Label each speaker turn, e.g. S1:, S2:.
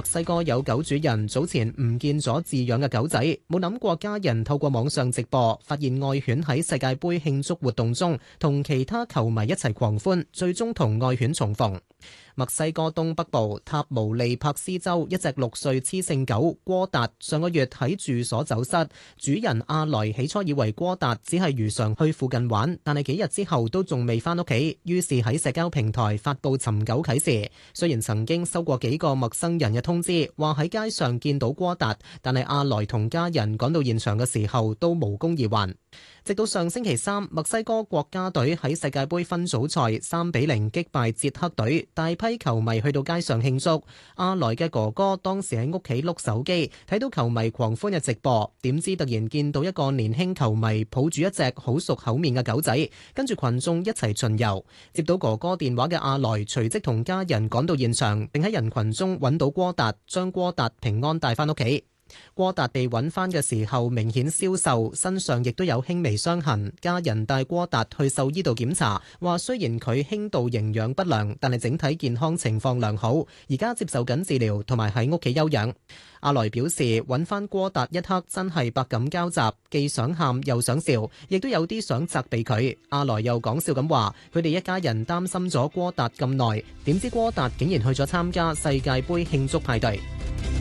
S1: 西哥有狗主人早前唔見咗飼養嘅狗仔，冇諗過家人透過網上直播，發現愛犬喺世界盃慶祝活動中同其他球迷一齊狂歡，最終同愛犬重逢。墨西哥東北部塔毛利帕斯州一隻6歲雌性狗戈達上個月喺住所走失，主人阿萊起初以為戈達只係如常去附近玩，但係幾日之後都仲未返屋企，於是喺社交平台發佈尋狗啟事。雖然曾經收過幾個陌生人嘅通知，話喺街上見到戈達，但係阿萊同家人趕到現場嘅時候都無功而還。直到上星期三，墨西哥國家隊喺世界盃分組賽3-0擊敗捷克隊，大批球迷去到街上慶祝。阿萊嘅哥哥當時喺屋企碌手機，睇到球迷狂歡嘅直播，點知突然見到一個年輕球迷抱住一隻好熟口面嘅狗仔，跟住群眾一齊巡遊。接到哥哥電話嘅阿萊隨即同家人趕到現場，並喺人群中揾到戈達，將戈達平安帶返屋企。戈達被揾返嘅時候明顯消瘦，身上亦都有輕微傷痕。家人帶戈達去獸醫度檢查，話雖然佢輕度營養不良，但係整體健康情況良好，而家接受緊治療同埋喺屋企休養。阿萊表示揾返戈達一刻真係百感交集，既想喊又想笑，亦都有啲想責備佢。阿萊又講笑咁話，佢哋一家人擔心咗戈達咁耐，點知戈達竟然去咗參加世界盃慶祝派對。